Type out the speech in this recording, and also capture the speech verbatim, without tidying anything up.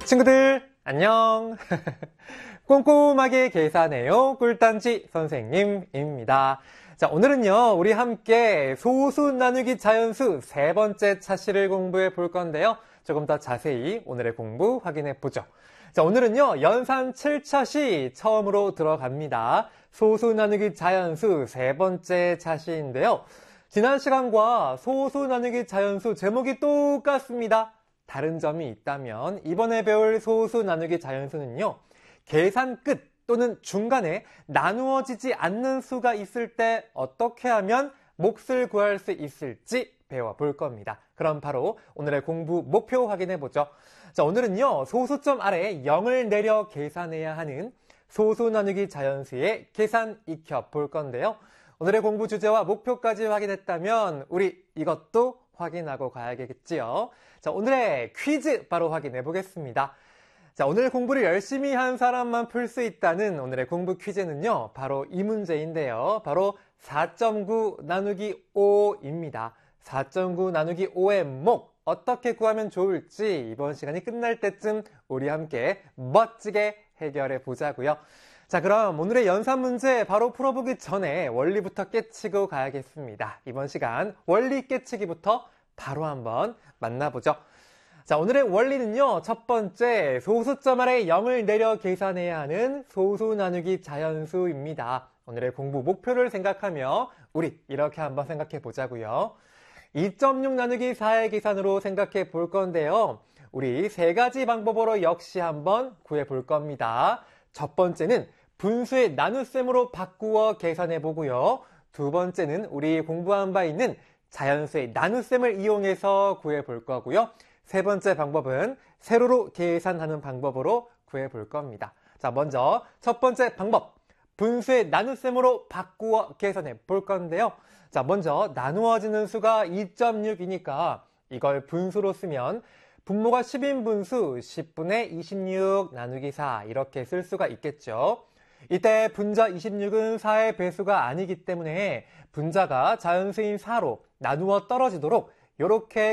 친구들 안녕. 꼼꼼하게 계산해요 꿀단지 선생님입니다. 자, 오늘은요 우리 함께 소수 나누기 자연수 세 번째 차시를 공부해 볼 건데요. 조금 더 자세히 오늘의 공부 확인해 보죠. 자, 오늘은요 연산 칠 차시 처음으로 들어갑니다. 소수 나누기 자연수 세 번째 차시인데요. 지난 시간과 소수 나누기 자연수 제목이 똑같습니다. 다른 점이 있다면 이번에 배울 소수 나누기 자연수는요, 계산 끝 또는 중간에 나누어지지 않는 수가 있을 때 어떻게 하면 몫을 구할 수 있을지 배워볼 겁니다. 그럼 바로 오늘의 공부 목표 확인해 보죠. 자, 오늘은요 소수점 아래 영을 내려 계산해야 하는 소수 나누기 자연수의 계산 익혀 볼 건데요. 오늘의 공부 주제와 목표까지 확인했다면 우리 이것도 확인하고 가야겠지요. 자, 오늘의 퀴즈 바로 확인해 보겠습니다. 자, 오늘 공부를 열심히 한 사람만 풀 수 있다는 오늘의 공부 퀴즈는요, 바로 이 문제인데요. 바로 사 점 구 나누기 오입니다. 사 점 구 나누기 오의 몫 어떻게 구하면 좋을지 이번 시간이 끝날 때쯤 우리 함께 멋지게 해결해 보자고요. 자, 그럼 오늘의 연산 문제 바로 풀어보기 전에 원리부터 깨치고 가야겠습니다. 이번 시간 원리 깨치기부터 바로 한번 만나보죠. 자, 오늘의 원리는요, 첫 번째 소수점 아래 영을 내려 계산해야 하는 소수 나누기 자연수입니다. 오늘의 공부 목표를 생각하며 우리 이렇게 한번 생각해 보자고요. 이 점 육 나누기 사의 계산으로 생각해 볼 건데요. 우리 세 가지 방법으로 역시 한번 구해 볼 겁니다. 첫 번째는 분수의 나눗셈으로 바꾸어 계산해 보고요. 두 번째는 우리 공부한 바 있는 자연수의 나눗셈을 이용해서 구해 볼 거고요. 세 번째 방법은 세로로 계산하는 방법으로 구해 볼 겁니다. 자, 먼저 첫 번째 방법, 분수의 나눗셈으로 바꾸어 계산해 볼 건데요. 자, 먼저 나누어지는 수가 이 점 육이니까 이걸 분수로 쓰면 분모가 십인 분수 십분의 이십육 나누기 사 이렇게 쓸 수가 있겠죠. 이때 분자 이십육은 사의 배수가 아니기 때문에 분자가 자연수인 사로 나누어 떨어지도록 이렇게